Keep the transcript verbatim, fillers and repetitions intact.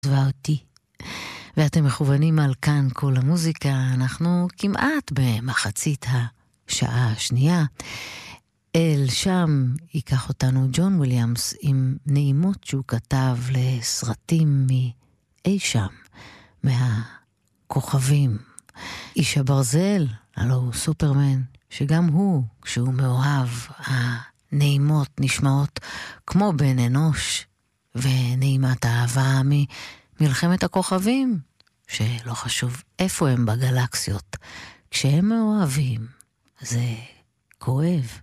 עזבה אותי. ואתם מכוונים על כאן כל המוזיקה, אנחנו כמעט במחצית השעה השנייה. אל שם ייקח אותנו ג'ון וויליאמס עם נעימות שהוא כתב לסרטים מאי שם, מהכוכבים. איש הברזל, הלא הוא סופרמן, שגם הוא, כשהוא מאוהב, הנעימות נשמעות כמו בן אנוש, ונעימת האהבה ממלחמת הכוכבים, שלא חשוב איפה הם בגלקסיות. כשהם מאוהבים, זה כואב.